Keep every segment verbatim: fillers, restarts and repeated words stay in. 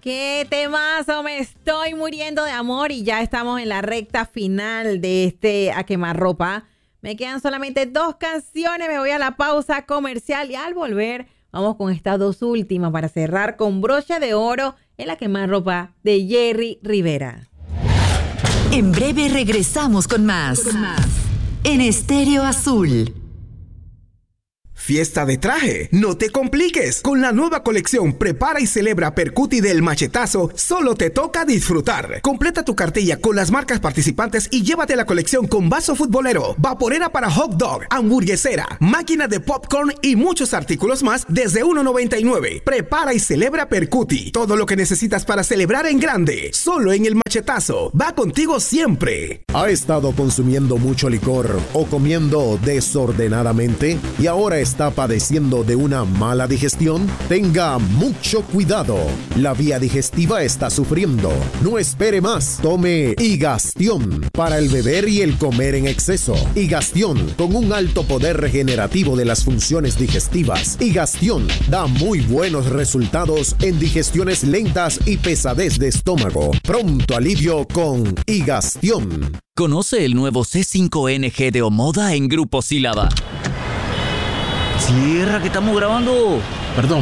¡Qué temazo! Me estoy muriendo de amor y ya estamos en la recta final de este A Quemarropa. Me quedan solamente dos canciones, me voy a la pausa comercial y al volver vamos con estas dos últimas para cerrar con broche de oro en A Quemarropa de Jerry Rivera. En breve regresamos con más, con más. En Estéreo Azul. Fiesta de traje, no te compliques. Con la nueva colección Prepara y Celebra Percuti del Machetazo, solo te toca disfrutar. Completa tu cartilla con las marcas participantes y llévate la colección con vaso futbolero, vaporera para hot dog, hamburguesera, máquina de popcorn y muchos artículos más desde uno noventa y nueve. Prepara y Celebra Percuti, todo lo que necesitas para celebrar en grande, solo en el Machetazo. Va contigo siempre. ¿Ha estado consumiendo mucho licor o comiendo desordenadamente y ahora está está padeciendo de una mala digestión? Tenga mucho cuidado. La vía digestiva está sufriendo. No espere más. Tome Higastión para el beber y el comer en exceso. Higastión con un alto poder regenerativo de las funciones digestivas. Higastión da muy buenos resultados en digestiones lentas y pesadez de estómago. Pronto alivio con Higastión. Conoce el nuevo C cinco N G de Omoda en Grupo Sílaba. Cierra, que estamos grabando. Perdón.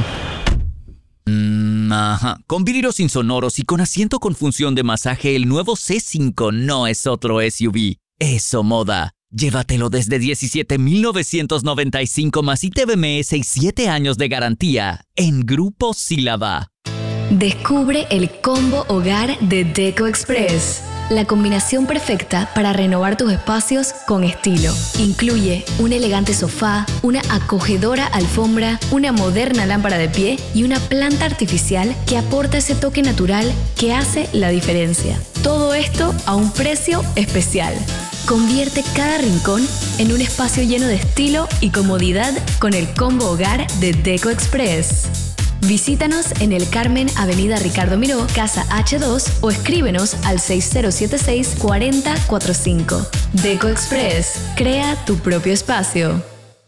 Mm, ajá. Con vidrios insonoros y con asiento con función de masaje, el nuevo C cinco no es otro S U V. Es Omoda. Llévatelo desde diecisiete mil novecientos noventa y cinco más I T B M S y siete años de garantía en Grupo Sílaba. Descubre el combo hogar de Deco Express. La combinación perfecta para renovar tus espacios con estilo. Incluye un elegante sofá, una acogedora alfombra, una moderna lámpara de pie y una planta artificial que aporta ese toque natural que hace la diferencia. Todo esto a un precio especial. Convierte cada rincón en un espacio lleno de estilo y comodidad con el combo hogar de Deco Express. Visítanos en El Carmen, Avenida Ricardo Miró, Casa H dos o escríbenos al seis cero siete seis, cuatro cero cuatro cinco. Deco Express, crea tu propio espacio.